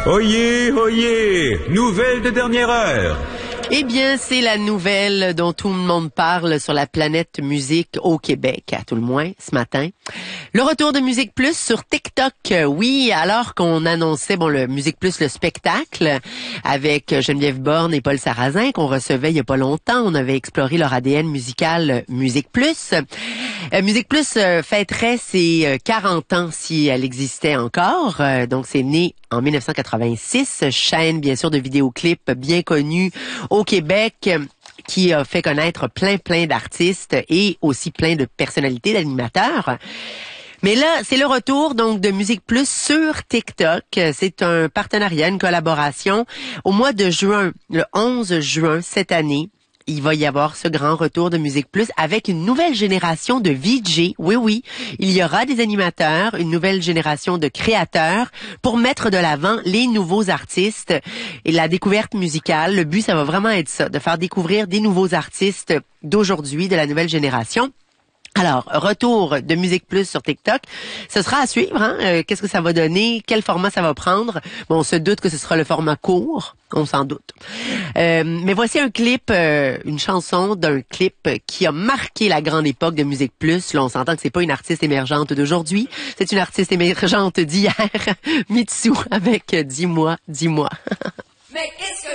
Oyez, oyez, nouvelle de dernière heure. Eh bien, c'est la nouvelle dont tout le monde parle sur la planète musique au Québec, à tout le moins, ce matin. Le retour de Musique Plus sur TikTok. Oui, alors qu'on annonçait, le Musique Plus, le spectacle, avec Geneviève Borne et Paul Sarrazin, qu'on recevait il y a pas longtemps. On avait exploré leur ADN musical Musique Plus. Musique Plus fêterait ses 40 ans si elle existait encore. Donc, c'est né en 1986, chaîne bien sûr de vidéoclips bien connue au Québec qui a fait connaître plein d'artistes et aussi plein de personnalités, d'animateurs. Mais là, c'est le retour donc de Musique Plus sur TikTok. C'est un partenariat, une collaboration. Au mois de juin, le 11 juin cette année, il va y avoir ce grand retour de Musique Plus avec une nouvelle génération de VJ. Oui, il y aura des animateurs, une nouvelle génération de créateurs pour mettre de l'avant les nouveaux artistes et la découverte musicale. Le but, ça va vraiment être ça, de faire découvrir des nouveaux artistes d'aujourd'hui, de la nouvelle génération. Alors, retour de Musique Plus sur TikTok, ce sera à suivre. Qu'est-ce que ça va donner? Quel format ça va prendre? Bon, on se doute que ce sera le format court, on s'en doute. Mais voici un clip, une chanson d'un clip qui a marqué la grande époque de Musique Plus. Là, on s'entend que c'est pas une artiste émergente d'aujourd'hui, c'est une artiste émergente d'hier, Mitsou avec Dis-moi, dis-moi.